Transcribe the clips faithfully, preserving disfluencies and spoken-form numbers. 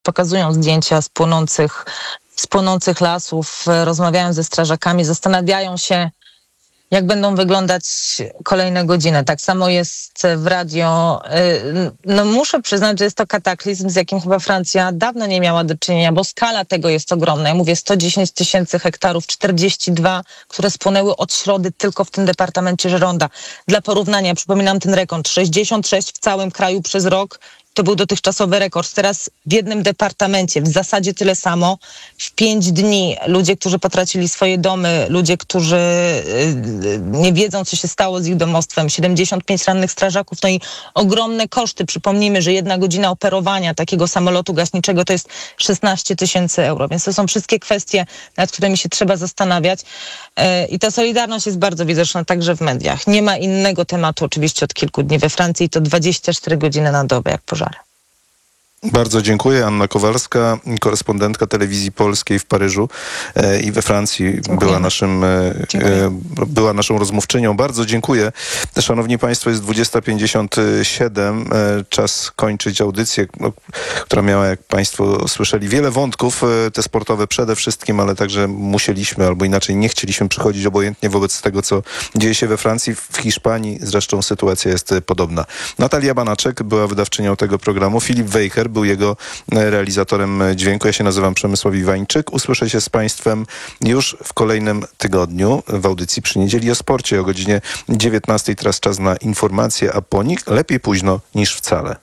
pokazują zdjęcia z płonących, z płonących lasów, rozmawiają ze strażakami, zastanawiają się, jak będą wyglądać kolejne godziny. Tak samo jest w radio. No muszę przyznać, że jest to kataklizm, z jakim chyba Francja dawno nie miała do czynienia, bo skala tego jest ogromna. Ja mówię sto dziesięć tysięcy hektarów, czterdzieści dwa, które spłonęły od środy tylko w tym departamencie Gironda. Dla porównania, przypominam ten rekord, sześćdziesiąt sześć w całym kraju przez rok. To był dotychczasowy rekord. Teraz w jednym departamencie w zasadzie tyle samo. W pięć dni ludzie, którzy potracili swoje domy, ludzie, którzy nie wiedzą, co się stało z ich domostwem, siedemdziesiąt pięć rannych strażaków, no i ogromne koszty. Przypomnijmy, że jedna godzina operowania takiego samolotu gaśniczego to jest szesnaście tysięcy euro. Więc to są wszystkie kwestie, nad którymi się trzeba zastanawiać. I ta solidarność jest bardzo widoczna także w mediach. Nie ma innego tematu oczywiście od kilku dni we Francji. To dwadzieścia cztery godziny na dobę, jak pożar. Bardzo dziękuję. Anna Kowalska, korespondentka Telewizji Polskiej w Paryżu e, i we Francji była naszym, e, była naszą rozmówczynią. Bardzo dziękuję. Szanowni Państwo, jest dwudziesta pięćdziesiąt siedem. E, czas kończyć audycję, no, która miała, jak Państwo słyszeli, wiele wątków, e, te sportowe przede wszystkim, ale także musieliśmy, albo inaczej nie chcieliśmy przychodzić obojętnie wobec tego, co dzieje się we Francji. W Hiszpanii zresztą sytuacja jest podobna. Natalia Banaczek była wydawczynią tego programu. Filip Wejher był jego realizatorem dźwięku. Ja się nazywam Przemysław Iwańczyk. Usłyszę się z Państwem już w kolejnym tygodniu w audycji Przy Niedzieli o sporcie o godzinie dziewiętnastej. Teraz czas na informacje, a po nich lepiej późno niż wcale.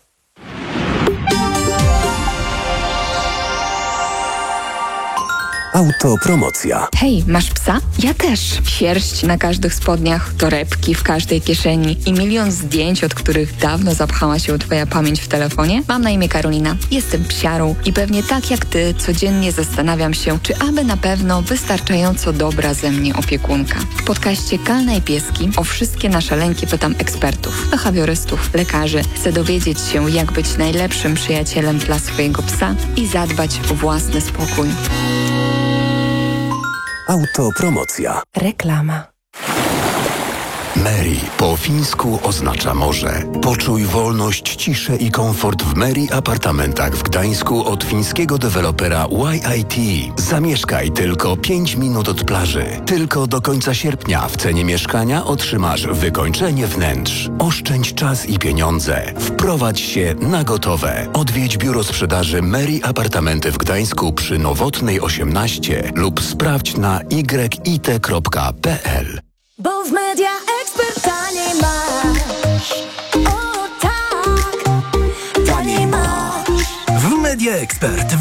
Autopromocja. Hej, masz psa? Ja też. Sierść na każdych spodniach, torebki w każdej kieszeni i milion zdjęć, od których dawno zapchała się twoja pamięć w telefonie? Mam na imię Karolina. Jestem psiarą i pewnie tak jak ty codziennie zastanawiam się, czy aby na pewno wystarczająco dobra ze mnie opiekunka. W podcaście Kalna i Pieski o wszystkie nasze lęki pytam ekspertów, behawiorystów, lekarzy. Chcę dowiedzieć się, jak być najlepszym przyjacielem dla swojego psa i zadbać o własny spokój. Autopromocja. Reklama. Meri po fińsku oznacza morze. Poczuj wolność, ciszę i komfort w Meri apartamentach w Gdańsku od fińskiego dewelopera Y I T. Zamieszkaj tylko pięć minut od plaży. Tylko do końca sierpnia w cenie mieszkania otrzymasz wykończenie wnętrz. Oszczędź czas i pieniądze. Wprowadź się na gotowe. Odwiedź biuro sprzedaży Meri Apartamenty w Gdańsku przy Nowotnej osiemnaście lub sprawdź na y i t kropka p l. Bo w Media Expert taniej masz. O tak, taniej masz. W Media Expert